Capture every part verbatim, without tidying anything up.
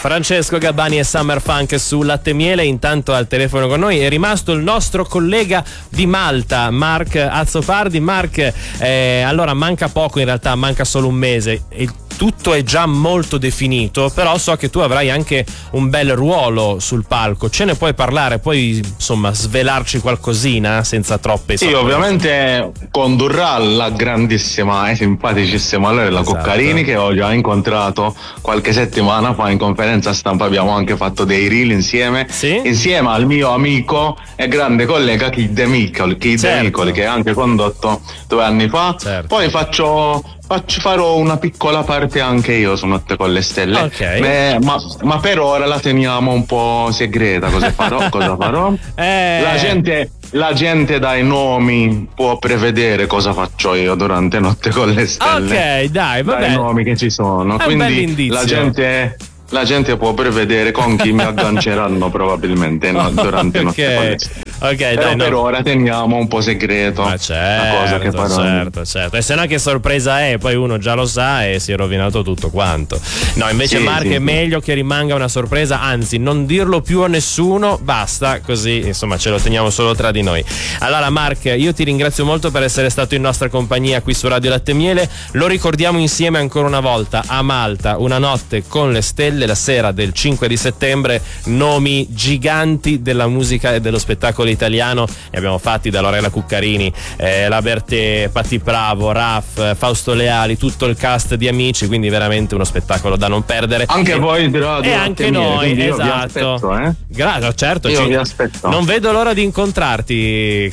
Francesco Gabbani e Summer Funk su Latte e Miele. Intanto al telefono con noi è rimasto il nostro collega di Malta, Mark Azzopardi. Mark, eh, allora manca poco, in realtà manca solo un mese. Il tutto è già molto definito, però so che tu avrai anche un bel ruolo sul palco. Ce ne puoi parlare, puoi insomma svelarci qualcosina senza troppe Sì, sorprese. ovviamente condurrà la grandissima e simpaticissima Lorella Esatto. Cuccarini, che ho già incontrato qualche settimana fa in conferenza stampa. Abbiamo anche fatto dei reel insieme, Sì? insieme al mio amico e grande collega Kid De Micoli, Kid Certo. De Micoli, che ha anche condotto due anni fa. Certo. Poi faccio Faccio, farò una piccola parte anche io su Notte con le Stelle. Ok. Beh, ma, ma per ora la teniamo un po' segreta. Cosa farò? Cosa farò? Eh. La gente, la gente dai nomi può prevedere cosa faccio io durante Notte con le Stelle. Ok, dai, va Dai bene. nomi che ci sono. È un Quindi bell'indizio. la gente. La gente può prevedere con chi mi agganceranno probabilmente no, durante Notte con le Stelle. Ok, Però dai, per no. ora teniamo un po' segreto Ma la certo, cosa che farò. certo, certo. E se no che sorpresa è, poi uno già lo sa e si è rovinato tutto quanto. No, invece Sì, Mark sì, è sì. meglio che rimanga una sorpresa, anzi non dirlo più a nessuno, basta, così insomma ce lo teniamo solo tra di noi. Allora Mark, io ti ringrazio molto per essere stato in nostra compagnia qui su Radio Latte e Miele. Lo ricordiamo insieme ancora una volta, a Malta, una notte con le stelle, la sera del cinque di settembre, nomi giganti della musica e dello spettacolo italiano ne abbiamo fatti, da Lorella Cuccarini, eh, la Bertè, Patti Bravo, Raff, Fausto Leali, tutto il cast di Amici, quindi veramente uno spettacolo da non perdere. Anche e, voi di Radio e Latte anche e Miele, noi, quindi io vi esatto. aspetto, eh? Gra- certo, Io ci- vi aspetto. non vedo l'ora di incontrarti,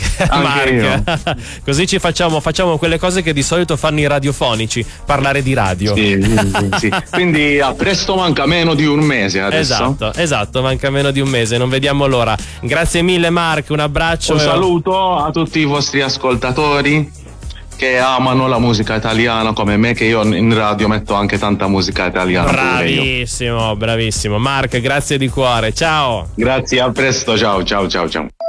Mark. Così ci facciamo, facciamo quelle cose che di solito fanno i radiofonici, parlare di radio. Sì, sì, sì, sì. Quindi a presto, manca meno di un mese adesso. Esatto, esatto, manca meno di un mese, non vediamo l'ora. Grazie mille Mark, un abbraccio. Un e- saluto a tutti i vostri ascoltatori che amano la musica italiana come me, che io in radio metto anche tanta musica italiana. pure io. Bravissimo, bravissimo. Mark, grazie di cuore, ciao. Grazie, a presto, ciao ciao ciao ciao.